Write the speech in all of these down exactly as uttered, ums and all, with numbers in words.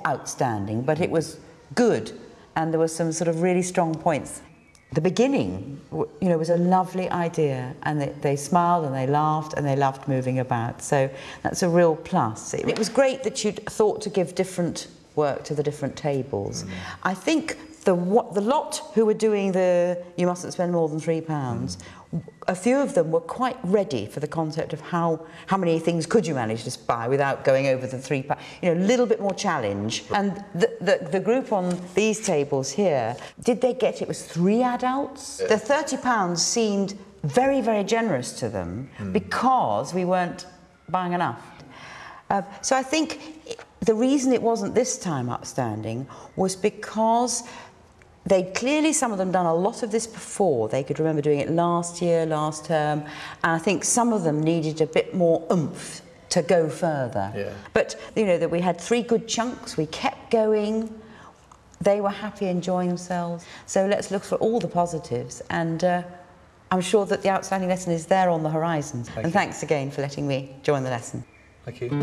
outstanding, but it was good, and there were some sort of really strong points. The beginning, you know, was a lovely idea, and they, they smiled and they laughed and they loved moving about. So that's a real plus. It, it was great that you'd thought to give different work to the different tables. Mm. I think the what, the lot who were doing the you mustn't spend more than three pounds. Mm. A few of them were quite ready for the concept of how how many things could you manage to buy without going over the three pounds. You know, a little bit more challenge. And the, the the group on these tables here, did they get it was three adults? Yeah. The thirty pounds seemed very very generous to them mm. because we weren't buying enough. Uh, so I think the reason it wasn't this time outstanding was because they'd clearly, some of them, done a lot of this before. They could remember doing it last year, last term, and I think some of them needed a bit more oomph to go further. Yeah. But, you know, that we had three good chunks, we kept going, they were happy, enjoying themselves. So let's look for all the positives, and uh, I'm sure that the outstanding lesson is there on the horizon. Thank and you. Thanks again for letting me join the lesson. Thank you.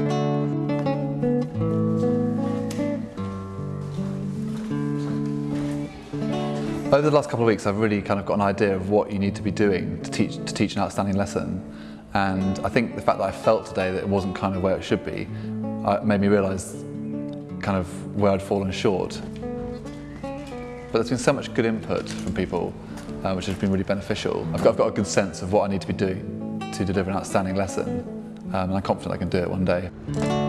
Over the last couple of weeks, I've really kind of got an idea of what you need to be doing to teach to teach an outstanding lesson, and I think the fact that I felt today that it wasn't kind of where it should be, uh, made me realise kind of where I'd fallen short. But there's been so much good input from people, uh, which has been really beneficial. I've got, I've got a good sense of what I need to be doing to deliver an outstanding lesson, um, and I'm confident I can do it one day.